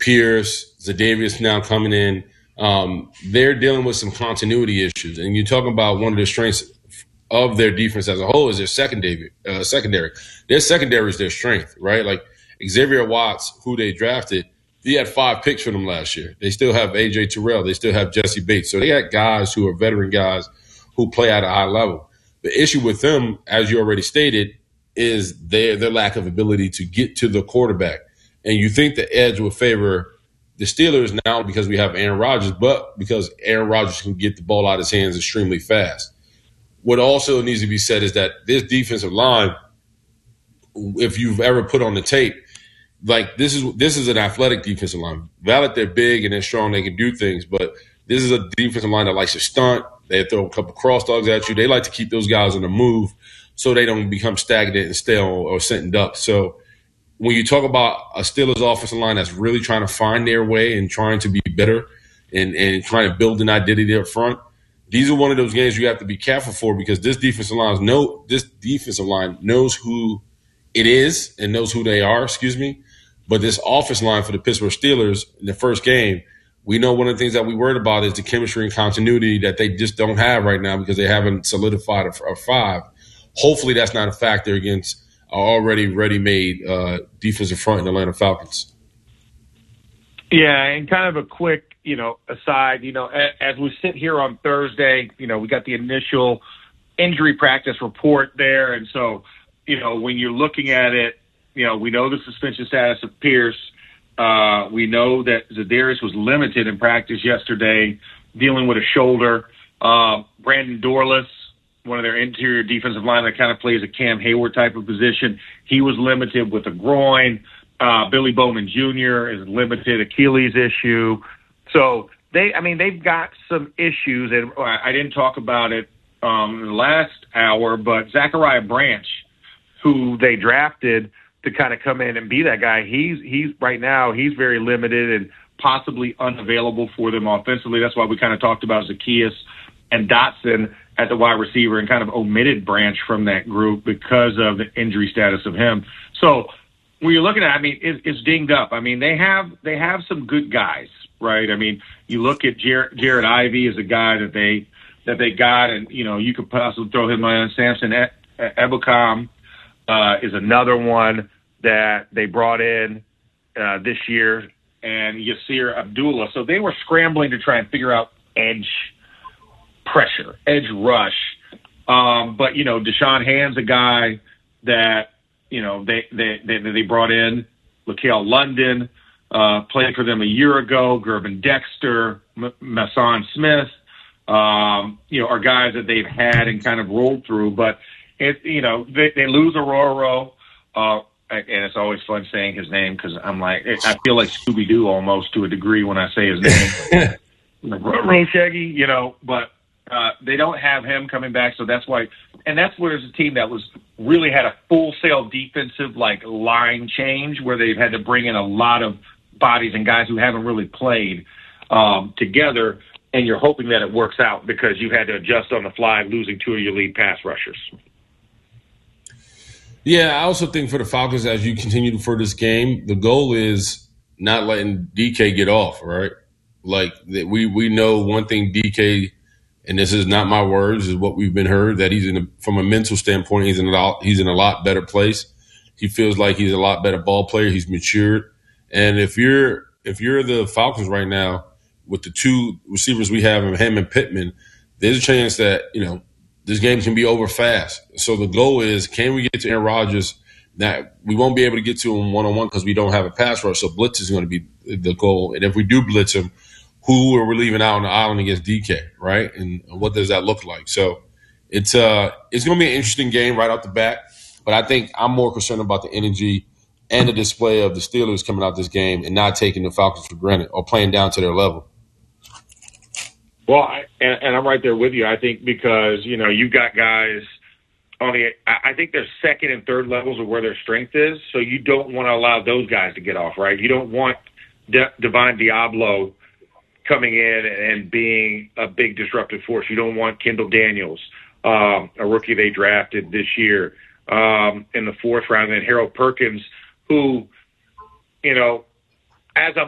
Pierce, Zadavius now coming in. They're dealing with some continuity issues. And you talk about one of the strengths of their defense as a whole is their secondary. Their secondary is their strength, right? Like Xavier Watts, who they drafted, he had 5 picks for them last year. They still have A.J. Terrell. They still have Jesse Bates. So they got guys who are veteran guys who play at a high level. The issue with them, as you already stated, is their lack of ability to get to the quarterback. And you think the edge will favor the Steelers now because we have Aaron Rodgers, but because Aaron Rodgers can get the ball out of his hands extremely fast. What also needs to be said is that this defensive line, if you've ever put on the tape, like this is an athletic defensive line. Valid, they're big and they're strong, they can do things, but this is a defensive line that likes to stunt. They throw a couple cross dogs at you. They like to keep those guys on the move so they don't become stagnant and stale or sitting ducks. So when you talk about a Steelers offensive line that's really trying to find their way and trying to be better and trying to build an identity up front, these are one of those games you have to be careful for because this defensive line knows who it is and knows who they are, But this offensive line for the Pittsburgh Steelers in the first game, we know one of the things that we worried about is the chemistry and continuity that they just don't have right now because they haven't solidified a 5. Hopefully that's not a factor against an already ready-made defensive front in the Atlanta Falcons. Yeah, and kind of a quick, aside, as we sit here on Thursday, we got the initial injury practice report there. And so, when you're looking at it, we know the suspension status of Pierce. We know that Za'Darius was limited in practice yesterday, dealing with a shoulder. Brandon Dorlus, one of their interior defensive line that kind of plays a Cam Hayward type of position, he was limited with a groin. Billy Bowman Jr. is limited Achilles issue. So they've got some issues, and I didn't talk about it in the last hour, but Zachariah Branch, who they drafted to kind of come in and be that guy, he's right now, he's very limited and possibly unavailable for them offensively. That's why we kind of talked about Zacchaeus and Dotson at the wide receiver and kind of omitted Branch from that group because of the injury status of him. So when you're looking at it, it's dinged up. They have some good guys, right? You look at Jared Ivey as a guy that they got, and you could possibly throw him on. Samson Ebukam is another one that they brought in this year, and Yasir Abdullah. So they were scrambling to try and figure out edge pressure, edge rush. But Deshaun Hand's a guy that they brought in. Laquel London played for them a year ago. Gervin Dexter, Mason Smith, are guys that they've had and kind of rolled through. But they lose Aurora, and it's always fun saying his name because I feel like Scooby Doo almost to a degree when I say his name. Like Shaggy, but. They don't have him coming back, so that's why. And that's where there's a team that was really had a full-sail defensive line change where they've had to bring in a lot of bodies and guys who haven't really played together, and you're hoping that it works out because you had to adjust on the fly, losing 2 of your lead pass rushers. Yeah, I also think for the Falcons, as you continue for this game, the goal is not letting DK get off, right? We know one thing DK – and this is not my words, is what we've been heard, that from a mental standpoint, he's in a lot better place. He feels like he's a lot better ball player. He's matured. And if you're the Falcons right now, with the 2 receivers we have, him and Pittman, there's a chance that, this game can be over fast. So the goal is, can we get to Aaron Rodgers? That we won't be able to get to him one-on-one because we don't have a pass rush. So blitz is going to be the goal. And if we do blitz him, who are we leaving out on the island against DK, right? And what does that look like? So it's going to be an interesting game right off the bat. But I think I'm more concerned about the energy and the display of the Steelers coming out this game and not taking the Falcons for granted or playing down to their level. Well, and I'm right there with you. I think because, you've got guys on I think their second and third levels of where their strength is. So you don't want to allow those guys to get off, right? You don't want Divine Diablo coming in and being a big disruptive force. You don't want Kendall Daniels, a rookie they drafted this year in the 4th round, and then Harold Perkins, who, as I'm